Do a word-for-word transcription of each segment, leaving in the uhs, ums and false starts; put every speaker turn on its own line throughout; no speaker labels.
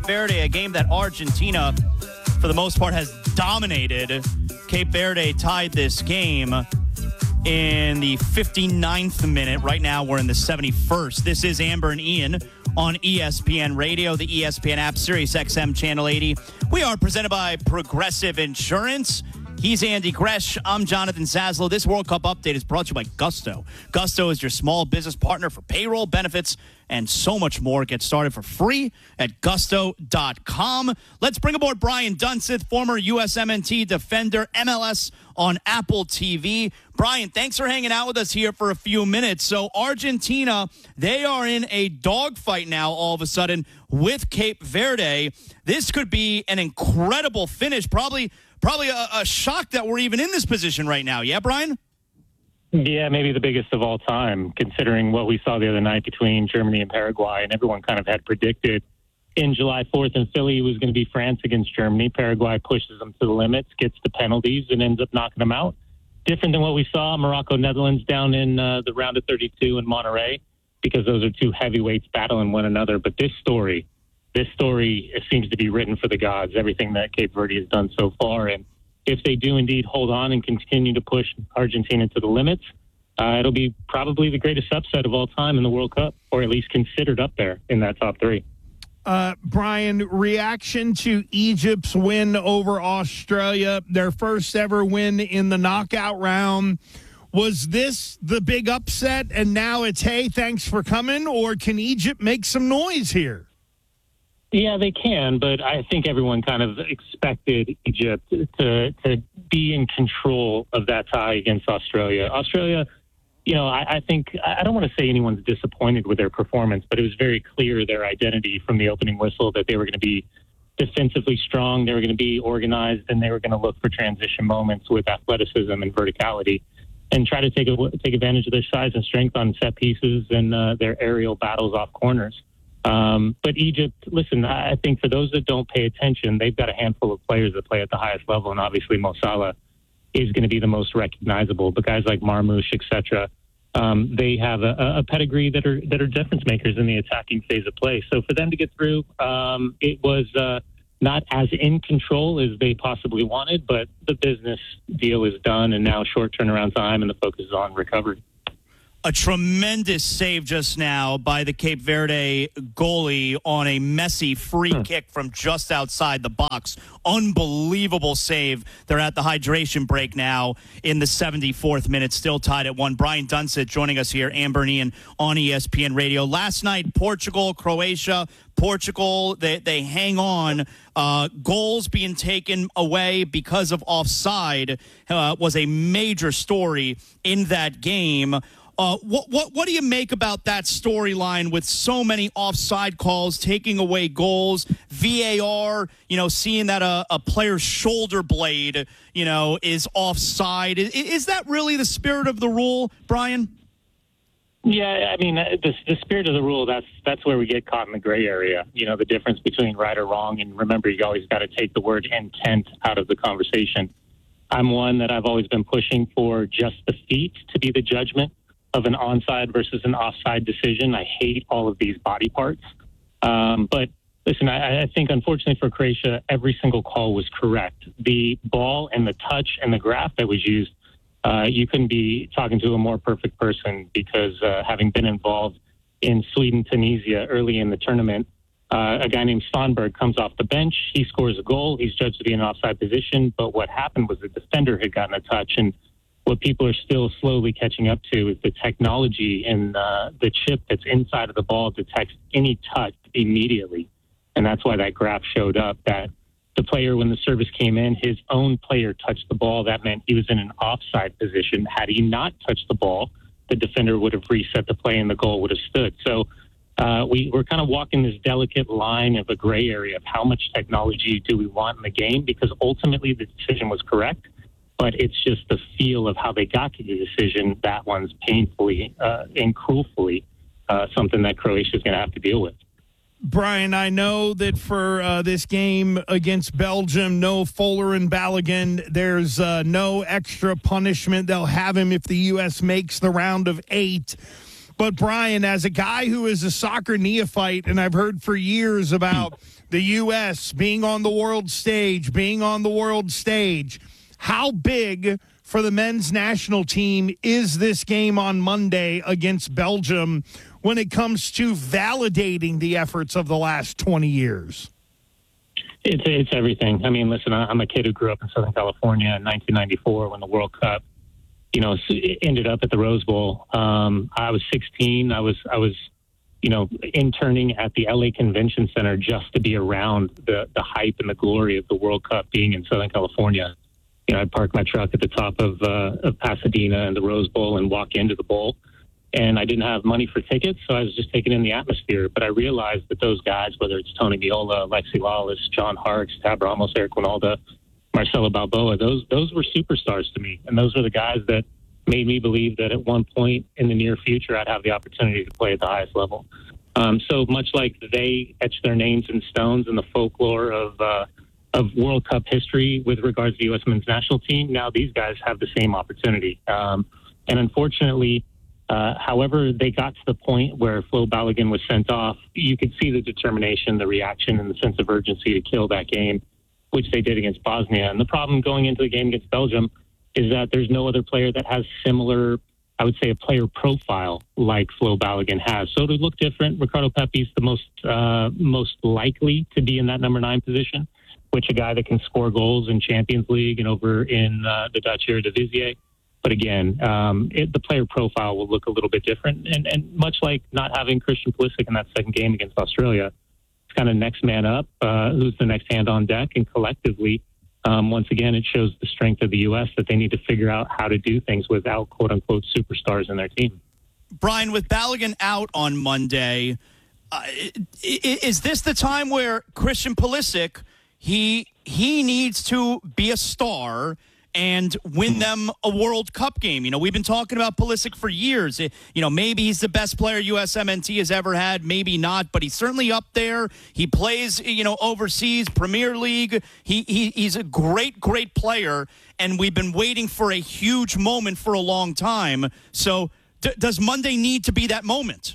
Verde, a game that Argentina, for the most part, has dominated. Cape Verde tied this game in the fifty-ninth minute. Right now, we're in the seventy-first. This is Amber and Ian on E S P N Radio, the E S P N app, Sirius X M Channel eighty. We are presented by Progressive Insurance. He's Andy Gresh. I'm Jonathan Zaslow. This World Cup update is brought to you by Gusto. Gusto is your small business partner for payroll, benefits, and so much more. Get started for free at gusto dot com. Let's bring aboard Brian Dunseth, former U S M N T defender, M L S on Apple T V. Brian, thanks for hanging out with us here for a few minutes. So Argentina, they are in a dogfight now all of a sudden with Cape Verde. This could be an incredible finish, probably probably a, a shock that we're even in this position right now. Yeah, Brian?
Yeah, maybe the biggest of all time, considering what we saw the other night between Germany and Paraguay, and everyone kind of had predicted in July fourth in Philly was going to be France against Germany. Paraguay pushes them to the limits, gets the penalties, and ends up knocking them out. Different than what we saw Morocco-Netherlands down in uh, the round of thirty-two in Monterrey, because those are two heavyweights battling one another. But this story, this story it seems to be written for the gods, everything that Cape Verde has done so far. And if they do indeed hold on and continue to push Argentina to the limits, uh, it'll be probably the greatest upset of all time in the World Cup, or at least considered up there in that top three.
Uh, Brian, reaction to Egypt's win over Australia, their first ever win in the knockout round. Was this the big upset, and now it's, hey, thanks for coming, or can Egypt make some noise here?
Yeah, they can, but I think everyone kind of expected Egypt to to be in control of that tie against Australia. Australia, you know, I, I think, I don't want to say anyone's disappointed with their performance, but it was very clear their identity from the opening whistle that they were going to be defensively strong, they were going to be organized, and they were going to look for transition moments with athleticism and verticality and try to take a, take advantage of their size and strength on set pieces and uh, their aerial battles off corners. Um, but Egypt, listen, I think for those that don't pay attention, they've got a handful of players that play at the highest level, and obviously Mo Salah is going to be the most recognizable. But guys like Marmoush, et cetera, um, they have a, a pedigree that are that are difference makers in the attacking phase of play. So for them to get through, um, it was uh, not as in control as they possibly wanted, but the business deal is done, and now short turnaround time, and the focus is on recovery.
A tremendous save just now by the Cape Verde goalie on a messy free hmm. kick from just outside the box. Unbelievable save. They're at the hydration break now in the seventy-fourth minute, still tied at one. Brian Dunseth joining us here, Amber and Ian on E S P N Radio. Last night, Portugal, Croatia. Portugal, they, they hang on. Uh, goals being taken away because of offside uh, was a major story in that game. Uh, what what what do you make about that storyline with so many offside calls, taking away goals, V A R, you know, seeing that a, a player's shoulder blade, you know, is offside? Is, is that really the spirit of the rule, Brian?
Yeah, I mean, the, the spirit of the rule, that's that's where we get caught in the gray area. You know, the difference between right or wrong. And remember, you always got to take the word intent out of the conversation. I'm one that I've always been pushing for just the feet to be the judgment of an onside versus an offside decision. I hate all of these body parts. Um, but listen, I, I think unfortunately for Croatia, every single call was correct. The ball and the touch and the graph that was used, uh, you couldn't be talking to a more perfect person, because uh, having been involved in Sweden, Tunisia early in the tournament, uh, a guy named Svanberg comes off the bench. He scores a goal. He's judged to be in an offside position. But what happened was the defender had gotten a touch, and what people are still slowly catching up to is the technology and uh, the chip that's inside of the ball detects any touch immediately. And that's why that graph showed up, that the player, when the service came in, his own player touched the ball. That meant he was in an offside position. Had he not touched the ball, the defender would have reset the play and the goal would have stood. So uh, we, we're kind of walking this delicate line of a gray area of how much technology do we want in the game, because ultimately the decision was correct. But it's just the feel of how they got to the decision. That one's painfully uh, and cruelly uh, something that Croatia is going to have to deal with.
Brian, I know that for uh, this game against Belgium, no Fuller and Balogun, there's uh, no extra punishment. They'll have him if the U S makes the round of eight. But, Brian, as a guy who is a soccer neophyte, and I've heard for years about the U S being on the world stage, being on the world stage, how big for the men's national team is this game on Monday against Belgium when it comes to validating the efforts of the last twenty years?
It's it's everything. I mean, listen, I'm a kid who grew up in Southern California in nineteen ninety-four when the World Cup, you know, ended up at the Rose Bowl. Um, I was sixteen. I was I was, you know, interning at the L A Convention Center just to be around the the hype and the glory of the World Cup being in Southern California. You know, I'd park my truck at the top of uh, of Pasadena and the Rose Bowl and walk into the bowl. And I didn't have money for tickets, so I was just taking in the atmosphere. But I realized that those guys, whether it's Tony Viola, Lexi Lawless, John Harkes, Tab Ramos, Eric Winalda, Marcelo Balboa, those those were superstars to me. And those were the guys that made me believe that at one point in the near future, I'd have the opportunity to play at the highest level. Um, so much like they etched their names in stones in the folklore of uh, of World Cup history with regards to the U S men's national team, now these guys have the same opportunity. Um, and unfortunately, uh, however they got to the point where Flo Balogun was sent off, you could see the determination, the reaction, and the sense of urgency to kill that game, which they did against Bosnia. And the problem going into the game against Belgium is that there's no other player that has similar, I would say, a player profile like Flo Balogun has. So to look different, Ricardo Pepi's the most uh, most likely to be in that number nine position, which a guy that can score goals in Champions League and over in uh, the Dutch Eredivisie. But again, um, it, the player profile will look a little bit different. And, and much like not having Christian Pulisic in that second game against Australia, it's kind of next man up, uh, who's the next hand on deck. And collectively, um, once again, it shows the strength of the U S that they need to figure out how to do things without quote-unquote superstars in their team.
Brian, with Balogun out on Monday, uh, is this the time where Christian Pulisic, he he needs to be a star and win them a World Cup game? You know, we've been talking about Pulisic for years. It, you know, maybe he's the best player U S M N T has ever had, maybe not, but he's certainly up there. He plays, you know, overseas, Premier League. He, he He's a great, great player, and we've been waiting for a huge moment for a long time. So d- does Monday need to be that moment?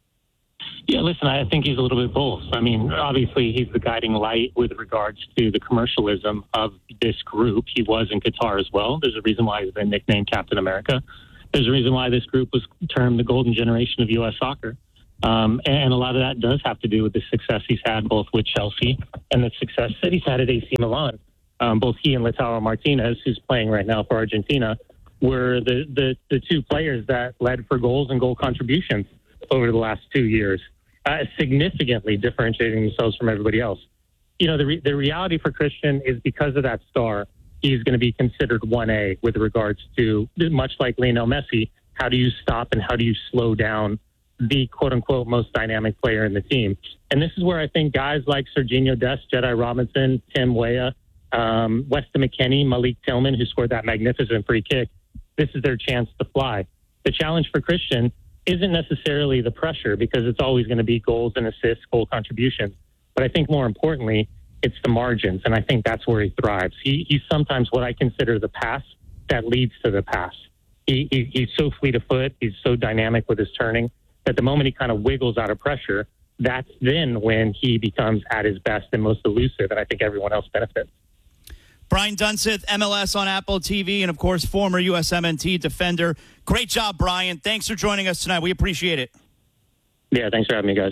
Yeah, listen, I think he's a little bit both. I mean, obviously, he's the guiding light with regards to the commercialism of this group. He was in Qatar as well. There's a reason why he's been nicknamed Captain America. There's a reason why this group was termed the golden generation of U S soccer. Um, and a lot of that does have to do with the success he's had both with Chelsea and the success that he's had at A C Milan. Um, both he and Lautaro Martinez, who's playing right now for Argentina, were the, the, the two players that led for goals and goal contributions over the last two years. Uh, significantly differentiating themselves from everybody else. You know, the re- the reality for Christian is because of that star, he's going to be considered one A with regards to, much like Lionel Messi, how do you stop and how do you slow down the quote-unquote most dynamic player in the team? And this is where I think guys like Serginho Dest, Jedi Robinson, Tim Weah, um, Weston McKennie, Malik Tillman, who scored that magnificent free kick, this is their chance to fly. The challenge for Christian isn't necessarily the pressure, because it's always going to be goals and assists, goal contributions. But I think more importantly, it's the margins, and I think that's where he thrives. He, he's sometimes what I consider the pass that leads to the pass. He, he, he's so fleet of foot, he's so dynamic with his turning, that the moment he kind of wiggles out of pressure, that's then when he becomes at his best and most elusive, and I think everyone else benefits.
Brian Dunseth, M L S on Apple T V, and, of course, former U S M N T defender. Great job, Brian. Thanks for joining us tonight. We appreciate it.
Yeah, thanks for having me, guys.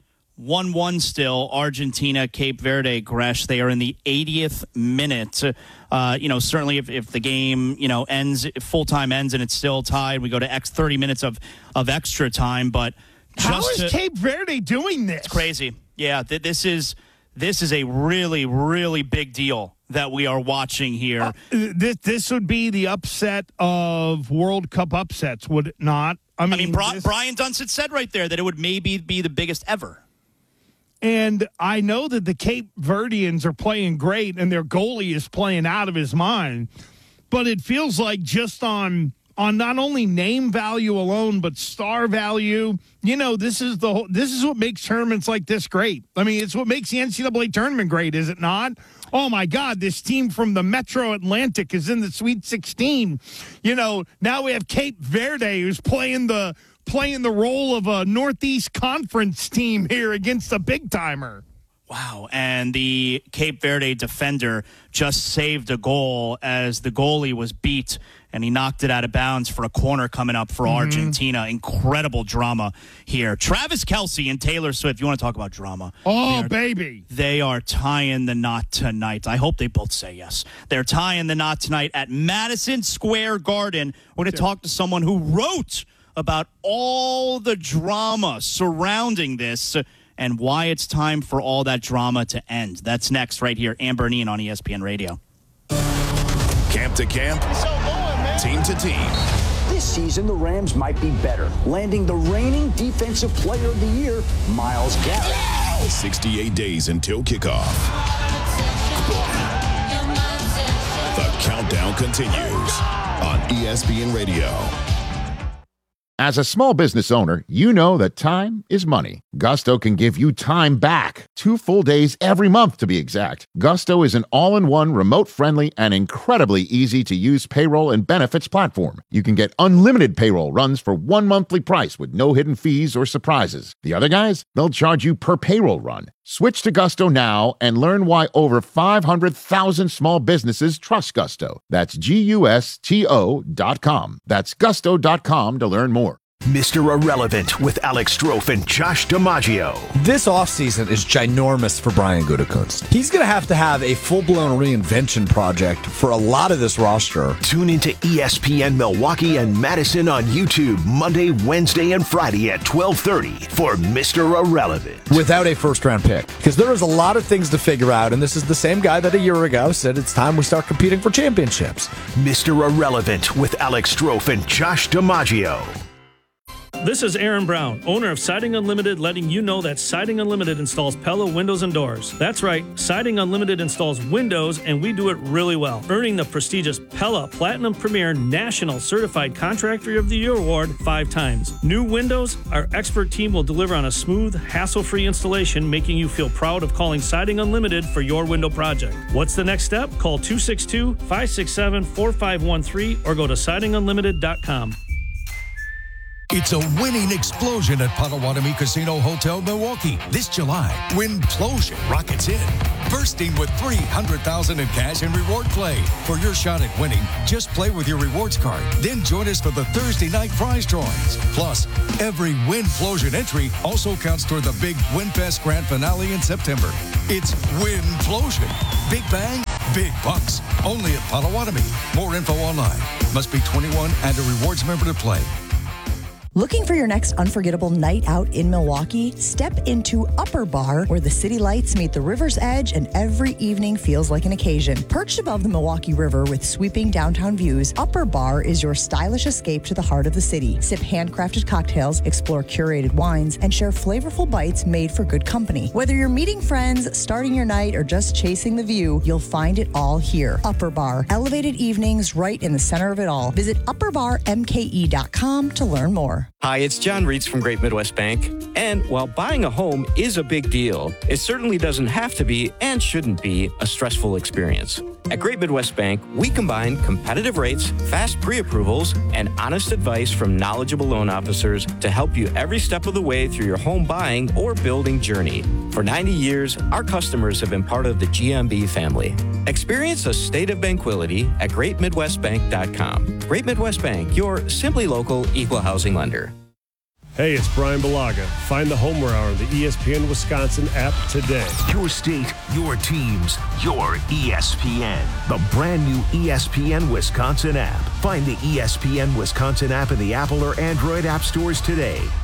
one one still, Argentina, Cape Verde, Gresh. They are in the eightieth minute. Uh, you know, certainly if, if the game, you know, ends, if full-time ends and it's still tied, we go to X thirty minutes of, of extra time. But just
How is
to,
Cape Verde doing this?
It's crazy. Yeah, th- this is this is a really, really big deal that we are watching here.
Uh, this this would be the upset of World Cup upsets, would it not? I mean,
I mean Bri-
this,
Brian Dunseth said right there that it would maybe be the biggest ever.
And I know that the Cape Verdeans are playing great, and their goalie is playing out of his mind. But it feels like just on on not only name value alone, but star value. You know, this is the whole, this is what makes tournaments like this great. I mean, it's what makes the N C double A tournament great, is it not? Oh, my God, this team from the Metro Atlantic is in the Sweet sixteen. You know, now we have Cape Verde, who's playing the playing the role of a Northeast Conference team here against a big-timer.
Wow, and the Cape Verde defender just saved a goal as the goalie was beat, and he knocked it out of bounds for a corner coming up for mm-hmm. Argentina. Incredible drama here. Travis Kelce and Taylor Swift, you want to talk about drama?
Oh,
they are,
baby.
They are tying the knot tonight. I hope they both say yes. They're tying the knot tonight at Madison Square Garden. We're going to talk to someone who wrote about all the drama surrounding this and why it's time for all that drama to end. That's next right here. Amber and Ian on E S P N Radio.
Camp to camp, team to team.
This season, the Rams might be better, landing the reigning Defensive Player of the Year, Myles Garrett.
sixty-eight days until kickoff. The countdown continues on E S P N Radio.
As a small business owner, you know that time is money. Gusto can give you time back. Two full days every month, to be exact. Gusto is an all-in-one, remote-friendly, and incredibly easy-to-use payroll and benefits platform. You can get unlimited payroll runs for one monthly price with no hidden fees or surprises. The other guys, they'll charge you per payroll run. Switch to Gusto now and learn why over five hundred thousand small businesses trust Gusto. That's G U S T O dot com. That's gusto dot com to learn more.
Mister Irrelevant with Alex Strofe and Josh DiMaggio.
This offseason is ginormous for Brian Gutekunst. He's going to have to have a full-blown reinvention project for a lot of this roster.
Tune into E S P N Milwaukee and Madison on YouTube Monday, Wednesday, and Friday at twelve thirty for Mister Irrelevant.
Without a first-round pick. Because there is a lot of things to figure out, and this is the same guy that a year ago said it's time we start competing for championships.
Mister Irrelevant with Alex Strofe and Josh DiMaggio.
This is Aaron Brown, owner of Siding Unlimited, letting you know that Siding Unlimited installs Pella windows and doors. That's right, Siding Unlimited installs windows, and we do it really well, earning the prestigious Pella Platinum Premier National Certified Contractor of the Year award five times. New windows, our expert team will deliver on a smooth, hassle-free installation, making you feel proud of calling Siding Unlimited for your window project. What's the next step? Call two six two, five six seven, four five one three or go to siding unlimited dot com.
It's a winning explosion at Potawatomi Casino Hotel Milwaukee. This July, Winplosion rockets in, bursting with three hundred thousand dollars in cash and reward play. For your shot at winning, just play with your rewards card. Then join us for the Thursday night prize drawings. Plus, every Winplosion entry also counts toward the big WinFest Grand Finale in September. It's Winplosion. Big bang, big bucks. Only at Potawatomi. More info online. Must be twenty-one and a rewards member to play.
Looking for your next unforgettable night out in Milwaukee? Step into Upper Bar, where the city lights meet the river's edge and every evening feels like an occasion. Perched above the Milwaukee River with sweeping downtown views, Upper Bar is your stylish escape to the heart of the city. Sip handcrafted cocktails, explore curated wines, and share flavorful bites made for good company. Whether you're meeting friends, starting your night, or just chasing the view, you'll find it all here. Upper Bar. Elevated evenings right in the center of it all. Visit upper bar m k e dot com to learn more.
Hi, it's John Reitz from Great Midwest Bank. And while buying a home is a big deal, it certainly doesn't have to be and shouldn't be a stressful experience. At Great Midwest Bank, we combine competitive rates, fast pre-approvals, and honest advice from knowledgeable loan officers to help you every step of the way through your home buying or building journey. For ninety years, our customers have been part of the G M B family. Experience a state of tranquility at great midwest bank dot com. Great Midwest Bank, your simply local equal housing lender.
Hey, it's Brian Balaga. Find the Homer Hour on the E S P N Wisconsin app today.
Your state, your teams, your E S P N. The brand new E S P N Wisconsin app. Find the E S P N Wisconsin app in the Apple or Android app stores today.